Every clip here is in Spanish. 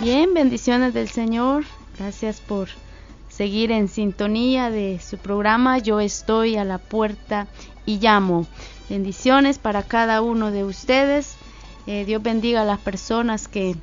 Bien, bendiciones del Señor. Gracias por seguir en sintonía de su programa. Yo estoy a la puerta y llamo. Bendiciones para cada uno de ustedes. Dios bendiga a las personas que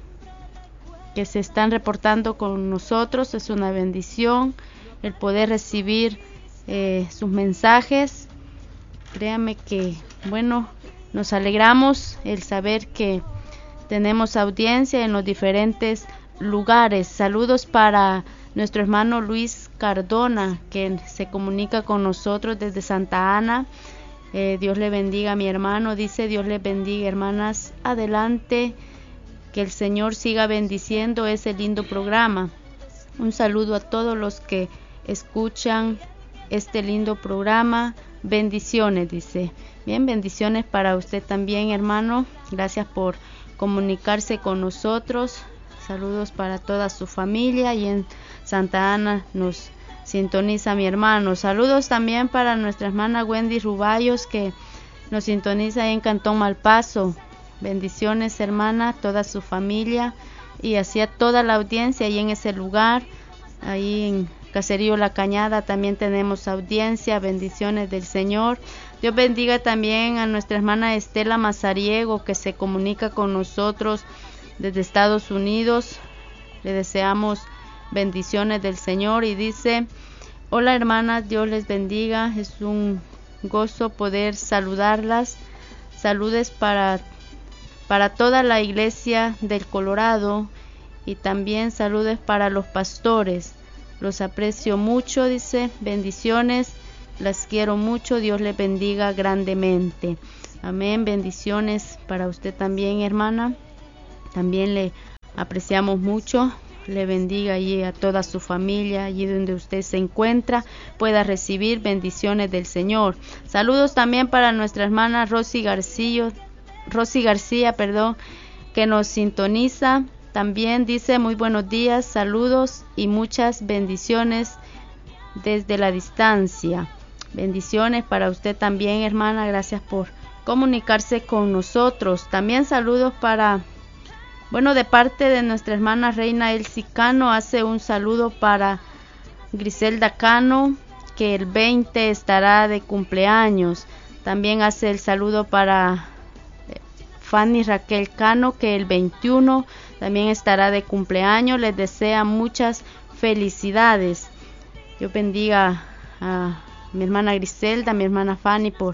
se están reportando con nosotros. Es una bendición el poder recibir sus mensajes. Créanme que, nos alegramos el saber que tenemos audiencia en los diferentes lugares. Saludos para nuestro hermano Luis Cardona, que se comunica con nosotros desde Santa Ana. Dios le bendiga a mi hermano. Dice: Dios le bendiga, hermanas. Adelante, que el Señor siga bendiciendo ese lindo programa. Un saludo a todos los que escuchan este lindo programa. Bendiciones, dice. Bien, bendiciones para usted también, hermano. Gracias por comunicarse con nosotros. Saludos para toda su familia, y en Santa Ana nos sintoniza mi hermano. Saludos también para nuestra hermana Wendy Ruballos, que nos sintoniza en Cantón Malpaso. Bendiciones, hermana, toda su familia, y así a toda la audiencia ahí en ese lugar. Ahí en Caserío La Cañada también tenemos audiencia. Bendiciones del Señor. Dios bendiga también a nuestra hermana Estela Mazariego, que se comunica con nosotros desde Estados Unidos. Le deseamos bendiciones del Señor y dice: hola hermanas, Dios les bendiga. Es un gozo poder saludarlas. Saludes para toda la iglesia del Colorado, y también saludes para los pastores. Los aprecio mucho, dice. Bendiciones, las quiero mucho. Dios les bendiga grandemente. Amén. Bendiciones para usted también, hermana. También le apreciamos mucho. Le bendiga allí a toda su familia, allí donde usted se encuentra, pueda recibir bendiciones del Señor. Saludos también para nuestra hermana Rosy García, que nos sintoniza. También dice: muy buenos días, saludos y muchas bendiciones desde la distancia. Bendiciones para usted también, hermana. Gracias por comunicarse con nosotros. También saludos de parte de nuestra hermana Reina Elsie Cano. Hace un saludo para Griselda Cano, que el 20 estará de cumpleaños. También hace el saludo para Fanny Raquel Cano, que el 21 también estará de cumpleaños. Les desea muchas felicidades. Dios bendiga a mi hermana Griselda, a mi hermana Fanny por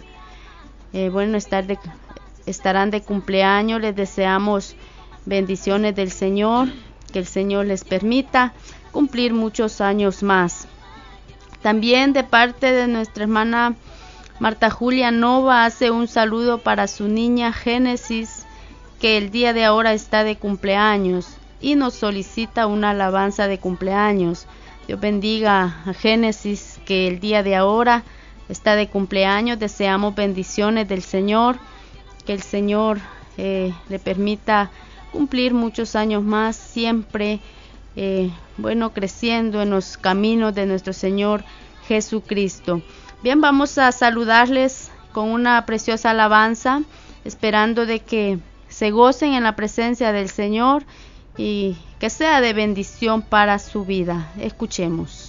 estarán de cumpleaños. Les deseamos bendiciones del Señor, que el Señor les permita cumplir muchos años más. También de parte de nuestra hermana Marta Julia Nova, hace un saludo para su niña Génesis, que el día de ahora está de cumpleaños, y nos solicita una alabanza de cumpleaños. Dios bendiga a Génesis, que el día de ahora está de cumpleaños. Deseamos bendiciones del Señor, que el Señor le permita cumplir muchos años más, siempre creciendo en los caminos de nuestro Señor Jesucristo. Bien, vamos a saludarles con una preciosa alabanza, esperando de que se gocen en la presencia del Señor y que sea de bendición para su vida. Escuchemos.